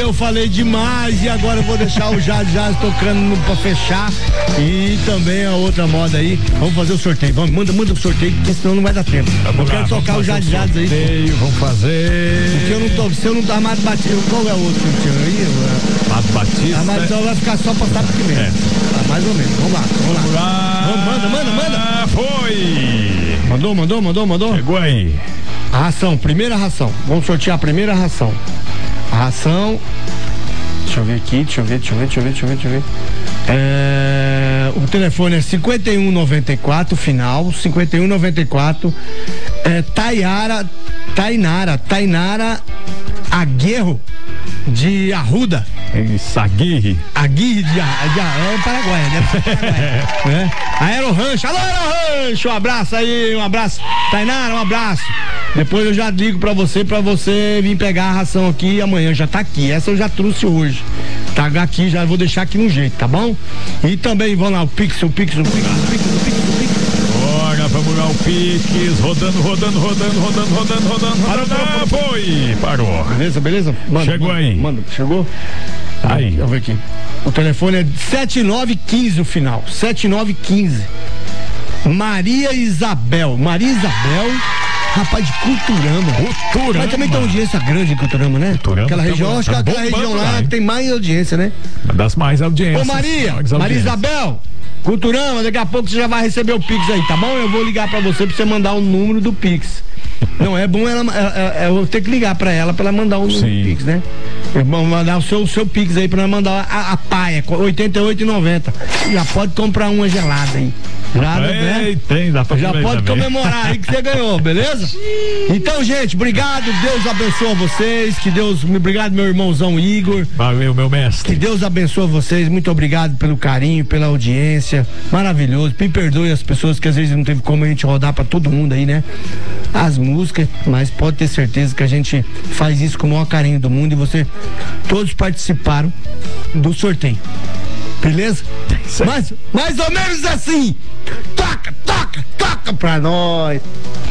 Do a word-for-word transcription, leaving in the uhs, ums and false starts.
eu falei demais e agora eu vou deixar o Jade Jazz tocando no, pra fechar. E também a outra moda aí. Vamos fazer o sorteio. Vamos, manda, manda o sorteio, porque senão não vai dar tempo. Vamos eu lá, quero tocar o Jade Jazz aí. Sorteio, vamos fazer. Porque eu não tô, se eu não tá Amado Batista, qual é o outro que tinha aí? Amado Batista. Amado então vai ficar só pra sábado que vem. É. Ah, mais ou menos. Vamos lá, vamos lá. Vamos lá. Vamos, manda, manda, manda. Foi. Mandou, mandou, mandou, mandou. Chegou aí. A ração, primeira ração. Vamos sortear a primeira ração. A ração. Deixa eu ver aqui, deixa eu ver, deixa eu ver, deixa eu ver, deixa eu ver, deixa eu ver. É, o telefone é cinquenta e um noventa e quatro, final, cinquenta e um noventa e quatro. É Tayara, Tainara, Tainara Aguerro de Arruda. Isso, Aguirre. Aguirre de, de, de é Paraguai, né? É. Aero Rancho, alô Aero Rancho, um abraço aí, um abraço. Tainara, um abraço. Depois eu já ligo pra você, pra você vir pegar a ração aqui amanhã, já tá aqui. Essa eu já trouxe hoje. Tá aqui, já vou deixar aqui no jeito, tá bom? E também vão lá, o Pix, o Pix, o Pix, o Pix, o Pix, o Pix, o Pix. Bora, vamos lá, o Pix, rodando, rodando, rodando, rodando, rodando, rodando, Parou, parou, parou. Foi, parou. Beleza, beleza? Manda, chegou manda, aí. Manda, chegou? Aí. Deixa eu ver aqui. O telefone é sete nove um cinco o final, sete nove um cinco. Maria Isabel, Maria Isabel. Rapaz, de Culturama. Culturama. Mas também tem audiência grande em Culturama, né? Culturama, aquela região, acho que tá aquela região lá, lá tem mais audiência, né? Uma das mais audiências. Ô Maria, mais Maria audiências. Isabel, Culturama, daqui a pouco você já vai receber o Pix aí, tá bom? Eu vou ligar pra você pra você mandar o número do Pix. Não, é bom ela, ela, ela, eu ter que ligar pra ela pra ela mandar o número Sim. do Pix, né? Eu vou mandar o seu, o seu Pix aí pra ela mandar a, a paia, oitenta e oito e noventa. Já pode comprar uma gelada aí. Já, né? Ei, tem, dá pra Já pode também. comemorar aí que você ganhou, beleza? Então, gente, obrigado, Deus abençoe vocês, que Deus, obrigado meu irmãozão Igor. Valeu, meu mestre. Que Deus abençoe vocês, muito obrigado pelo carinho, pela audiência, maravilhoso. Me perdoe as pessoas que às vezes não teve como a gente rodar pra todo mundo aí, né? As músicas, mas pode ter certeza que a gente faz isso com o maior carinho do mundo e você, todos participaram do sorteio. Beleza? Mais, mais ou menos assim. Toca, toca, toca pra nós.